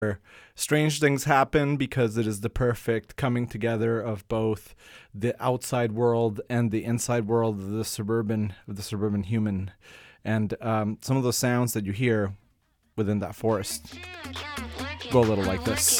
strange things happen because it is the perfect coming together of both the outside world and the inside world of the suburban human. And some of those sounds that you hear within that forest go a little like this.